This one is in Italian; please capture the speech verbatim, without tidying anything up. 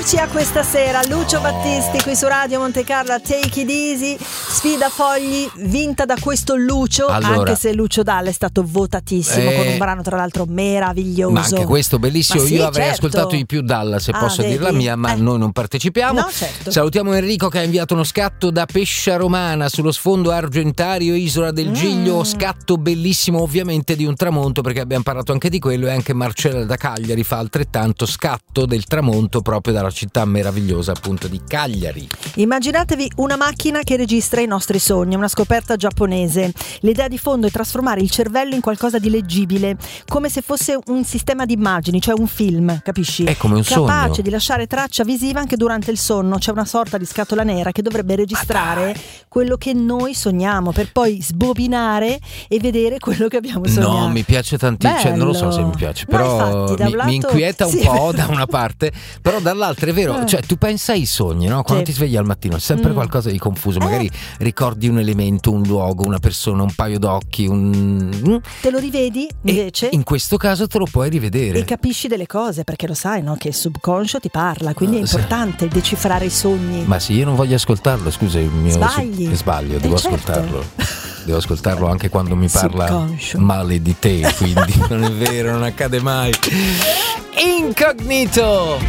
Rieccoci a questa sera, Lucio oh. Battisti qui su Radio Monte Carlo, Take It Easy, sfida fogli vinta da questo Lucio, allora, anche se Lucio Dalla è stato votatissimo eh, con un brano tra l'altro meraviglioso. Ma anche questo bellissimo, sì, io avrei certo. ascoltato di più Dalla, se ah, posso vedi? dire la mia, ma eh. noi non partecipiamo. No, certo. Salutiamo Enrico che ha inviato uno scatto da Pescia Romana sullo sfondo argentario, Isola del mm. Giglio, scatto bellissimo ovviamente di un tramonto, perché abbiamo parlato anche di quello, e anche Marcella da Cagliari fa altrettanto, scatto del tramonto proprio dalla città meravigliosa appunto di Cagliari. Immaginatevi una macchina che registra i nostri sogni, una scoperta giapponese. L'idea di fondo è trasformare il cervello in qualcosa di leggibile, come se fosse un sistema di immagini, cioè un film, capisci? È come un Capace sogno. Capace di lasciare traccia visiva anche durante il sonno. C'è una sorta di scatola nera che dovrebbe registrare quello che noi sogniamo, per poi sbobinare e vedere quello che abbiamo sognato. No, mi piace tantissimo, cioè, non lo so se mi piace, no, però infatti, mi, lato, mi inquieta un sì. po' da una parte, però dall'altra è vero, eh. cioè tu pensa ai sogni, no? Quando sì. ti svegli al mattino è sempre mm. qualcosa di confuso, magari eh. ricordi un elemento, un luogo, una persona, un paio d'occhi, un... te lo rivedi invece? E in questo caso te lo puoi rivedere e capisci delle cose, perché lo sai, no? Che il subconscio ti parla, quindi no, è importante sì. decifrare i sogni. Ma sì, io non voglio ascoltarlo, scusa, il mio sbagli su... sbaglio, devo eh certo. ascoltarlo. Devo ascoltarlo anche quando mi parla subconscio. Male di te, quindi non è vero, non accade mai. Incognito.